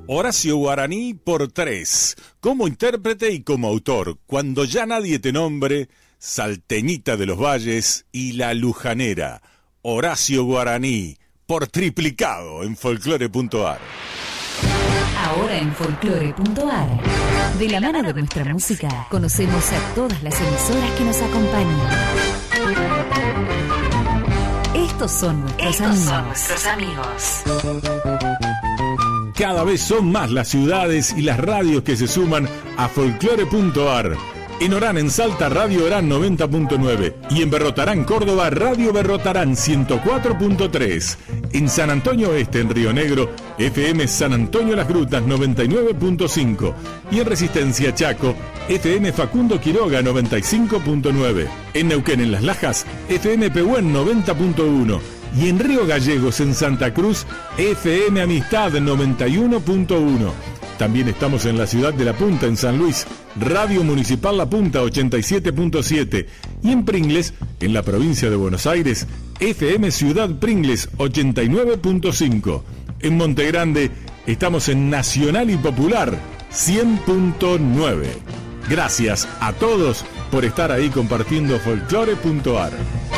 Horacio Guaraní por 3, como intérprete y como autor, Cuando ya nadie te nombre, Salteñita de los Valles y La Lujanera. Horacio Guaraní, por triplicado en folclore.ar. Ahora en folclore.ar, de la mano de nuestra música, conocemos a todas las emisoras que nos acompañan. Estos son nuestros amigos. Cada vez son más las ciudades y las radios que se suman a folclore.ar. En Orán, en Salta, Radio Orán 90.9. Y en Berrotarán, Córdoba, Radio Berrotarán 104.3. En San Antonio Este, en Río Negro, FM San Antonio Las Grutas 99.5. Y en Resistencia Chaco, FM Facundo Quiroga 95.9. En Neuquén, en Las Lajas, FM Pehuen 90.1. Y en Río Gallegos, en Santa Cruz, FM Amistad 91.1. También estamos en la ciudad de La Punta, en San Luis, Radio Municipal La Punta 87.7. Y en Pringles, en la provincia de Buenos Aires, FM Ciudad Pringles 89.5. En Monte Grande, estamos en Nacional y Popular 100.9. Gracias a todos por estar ahí compartiendo folclore.ar.